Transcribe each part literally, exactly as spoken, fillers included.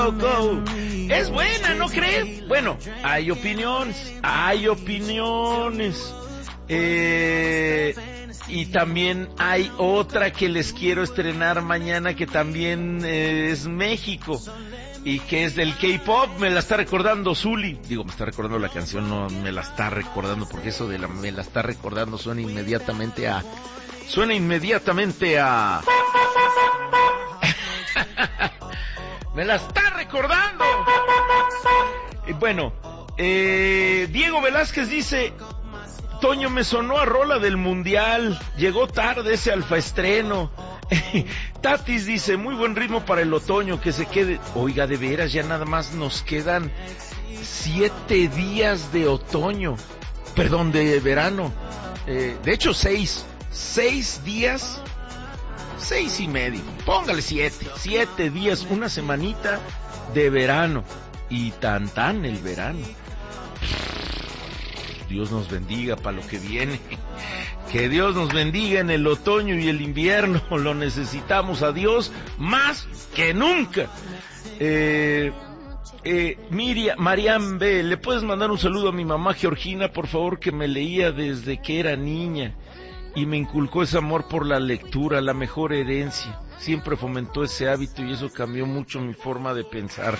Go. Es buena, ¿no cree? Bueno, hay opiniones, hay opiniones. Eh, y también hay otra que les quiero estrenar mañana que también eh, es México y que es del K-pop. Me la está recordando Zuli. Digo, me está recordando la canción, no me la está recordando, porque eso de la me la está recordando suena inmediatamente a... Suena inmediatamente a... Me la está recordando. Y bueno, eh, Diego Velázquez dice: Toño, me sonó a rola del mundial, llegó tarde ese alfaestreno. Tatis dice: muy buen ritmo para el otoño, que se quede. Oiga, de veras, ya nada más nos quedan siete días de otoño, perdón, de verano. Eh, de hecho, seis, seis días. Seis y medio, póngale siete, siete días, una semanita de verano, y tan tan el verano. Dios nos bendiga para lo que viene, que Dios nos bendiga en el otoño y el invierno, lo necesitamos a Dios más que nunca. Eh, eh, Miriam, Mariam B, ¿le puedes mandar un saludo a mi mamá Georgina, por favor, que me leía desde que era niña? Y me inculcó ese amor por la lectura, la mejor herencia. Siempre fomentó ese hábito y eso cambió mucho mi forma de pensar.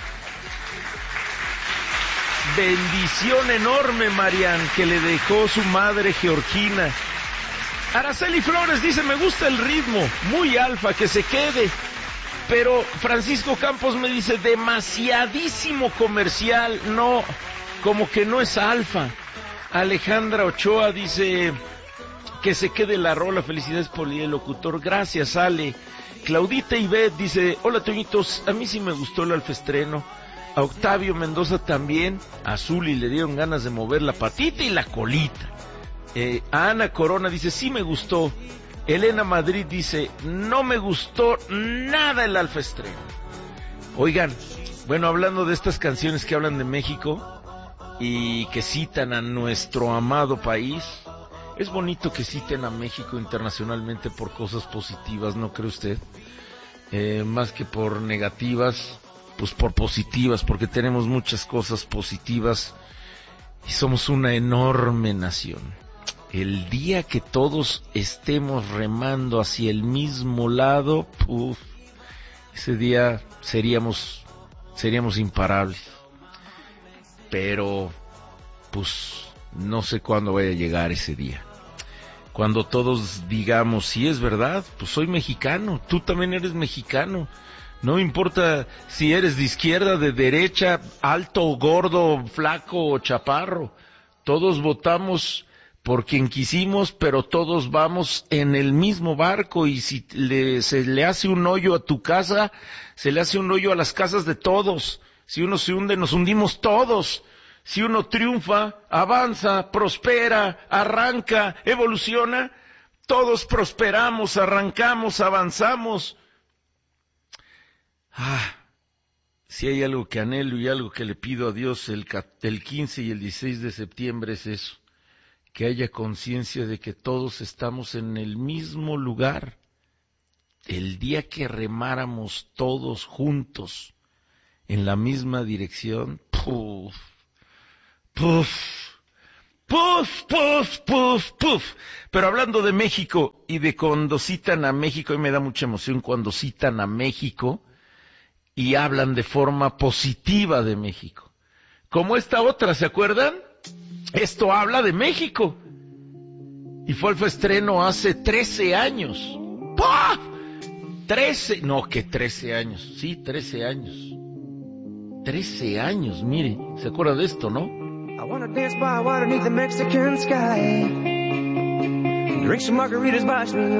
Bendición enorme, Marian, que le dejó su madre Georgina. Araceli Flores dice: me gusta el ritmo, muy alfa, que se quede. Pero Francisco Campos me dice: demasiadísimo comercial, no, como que no es alfa. Alejandra Ochoa dice: que se quede la rola, felicidades por el locutor, gracias Ale. Claudita Ivette dice: hola Toñitos, a mí sí me gustó el alfaestreno, a Octavio Mendoza también, a Zuli le dieron ganas de mover la patita y la colita. Eh, a Ana Corona dice: sí me gustó. Elena Madrid dice: no me gustó nada el alfaestreno. Oigan, bueno, hablando de estas canciones que hablan de México y que citan a nuestro amado país, es bonito que citen a México internacionalmente por cosas positivas, ¿no cree usted? Eh, más que por negativas, pues por positivas, porque tenemos muchas cosas positivas y somos una enorme nación. El día que todos estemos remando hacia el mismo lado, uf, ese día seríamos, seríamos imparables. Pero, pues, no sé cuándo vaya a llegar ese día. Cuando todos digamos: sí, es verdad, pues soy mexicano, tú también eres mexicano. No importa si eres de izquierda, de derecha, alto, gordo, flaco o chaparro. Todos votamos por quien quisimos, pero todos vamos en el mismo barco, y si le, se le hace un hoyo a tu casa, se le hace un hoyo a las casas de todos. Si uno se hunde, nos hundimos todos. Si uno triunfa, avanza, prospera, arranca, evoluciona, todos prosperamos, arrancamos, avanzamos. Ah, si hay algo que anhelo y algo que le pido a Dios el, el quince y el dieciséis de septiembre es eso, que haya conciencia de que todos estamos en el mismo lugar. El día que remáramos todos juntos en la misma dirección, ¡puf! Puf, puf, puf, puf, puf. Pero hablando de México y de cuando citan a México, y me da mucha emoción cuando citan a México y hablan de forma positiva de México. Como esta otra, ¿se acuerdan? Esto habla de México. Y fue el estreno hace trece años. ¡Puf! trece, no, que trece años, sí, trece años. trece años, mire, ¿se acuerda de esto, no? I wanna dance by water beneath the Mexican sky. Drink some margaritas by some